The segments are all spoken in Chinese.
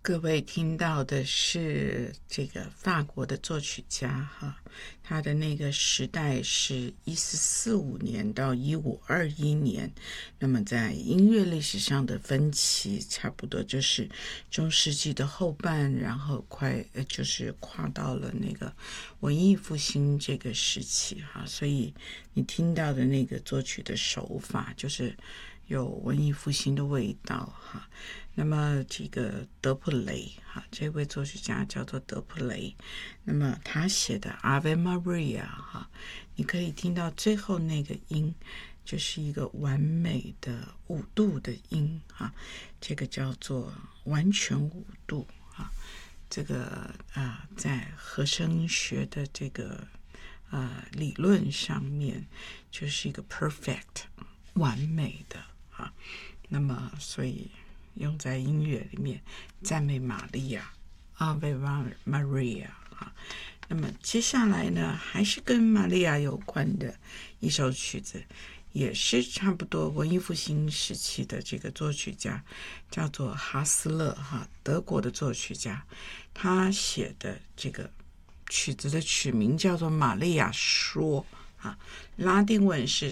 各位听到的是这个法国的作曲家他的那个时代是1445年到1521年，那么在音乐历史上的分歧差不多就是中世纪的后半，然后就是跨到了那个文艺复兴这个时期所以你听到的那个作曲的手法就是有文艺复兴的味道那么这个德普雷这位作曲家叫做德普雷，那么他写的 Ave Maria 你可以听到最后那个音就是一个完美的5度的音这个叫做完全5度这个在和声学的这个理论上面就是一个 perfect 完美的那么所以用在音乐里面赞美玛利亚 Ave Maria 那么接下来呢还是跟玛利亚有关的一首曲子，也是差不多文艺复兴时期的这个作曲家叫做哈斯勒德国的作曲家，他写的这个曲子的曲名叫做玛利亚说拉丁文是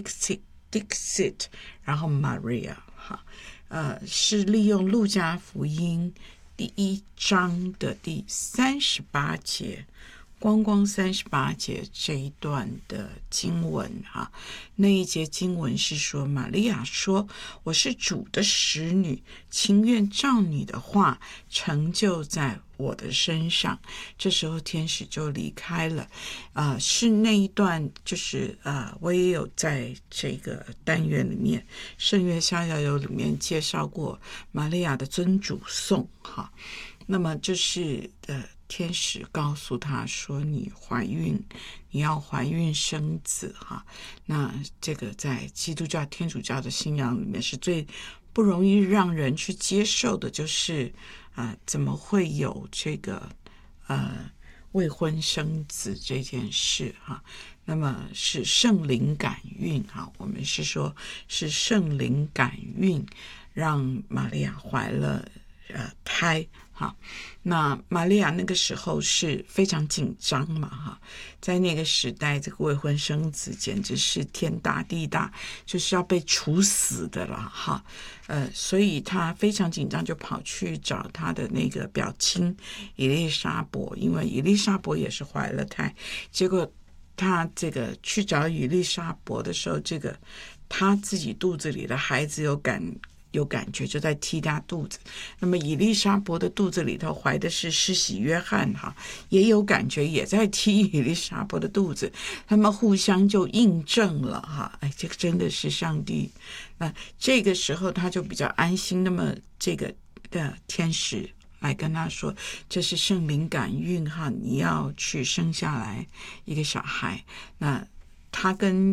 Dixit 然后 Maria是利用路加福音第1章的第38节光38节这一段的经文那一节经文是说，玛利亚说，我是主的使女，情愿照你的话成就在我的身上。这时候天使就离开了是那一段就是我也有在这个单元里面圣乐逍遥游里面介绍过玛利亚的尊主颂那么就是天使告诉她说你要怀孕生子那这个在基督教天主教的信仰里面是最不容易让人去接受的，就是怎么会有这个未婚生子这件事那么是圣灵感孕我们是说是圣灵感孕让玛利亚怀了胎那玛利亚那个时候是非常紧张嘛在那个时代这个未婚生子简直是天大地大，就是要被处死的了所以他非常紧张，就跑去找他的那个表亲以利沙伯，因为以利沙伯也是怀了胎，结果他这个去找以利沙伯的时候，这个他自己肚子里的孩子有感觉，就在踢他肚子。那么以利沙伯的肚子里头怀的是施洗约翰也有感觉，也在踢以利沙伯的肚子，他们互相就印证了这个真的是上帝。这个时候他就比较安心。那么这个天使来跟他说，这是圣灵感孕你要去生下来一个小孩。那他跟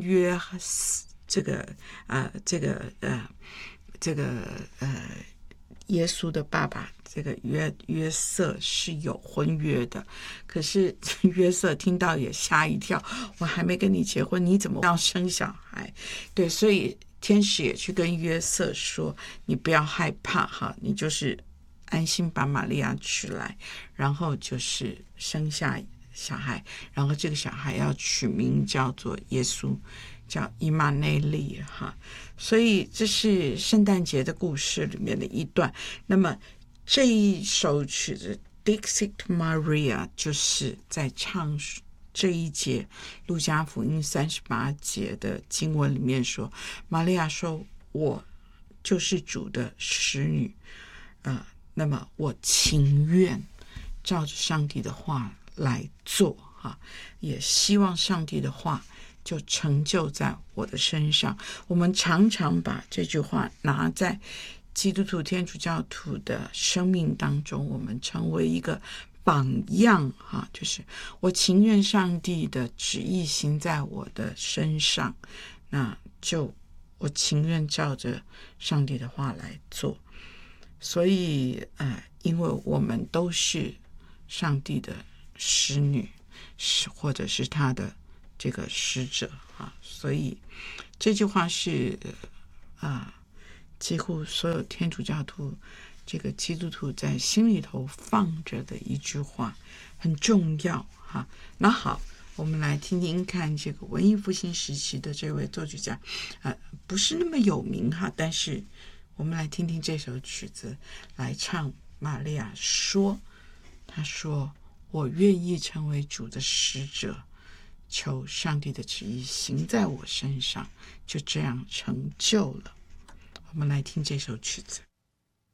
耶稣的爸爸这个约瑟是有婚约的，可是约瑟听到也吓一跳，我还没跟你结婚，你怎么要生小孩？对，所以天使也去跟约瑟说，你不要害怕你就是安心把玛利亚娶来，然后就是生下小孩，然后这个小孩要取名叫做耶稣，叫以马内利所以这是圣诞节的故事里面的一段。那么这一首曲子 Dixit Maria 就是在唱这一节路加福音38节的经文里面说，玛利亚说，我就是主的使女那么我情愿照着上帝的话来做也希望上帝的话就成就在我的身上。我们常常把这句话拿在基督徒天主教徒的生命当中，我们成为一个榜样就是我情愿上帝的旨意行在我的身上，那就我情愿照着上帝的话来做。所以因为我们都是上帝的使女，或者是他的这个使者所以这句话是几乎所有天主教徒这个基督徒在心里头放着的一句话，很重要哈。那好，我们来听听看这个文艺复兴时期的这位作曲家，不是那么有名哈，但是我们来听听这首曲子，来唱玛利亚说，他说：“我愿意成为主的使者，求上帝的旨意行在我身上，就这样成就了。”我们来听这首曲子。